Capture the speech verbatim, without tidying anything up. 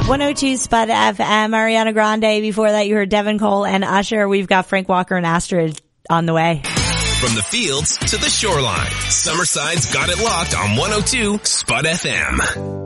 one oh two Spud F M, Ariana Grande. Before that, you heard Devin Cole and Usher. We've got Frank Walker and Astrid on the way. From the fields to the shoreline, Summerside's got it locked on one oh two Spud F M.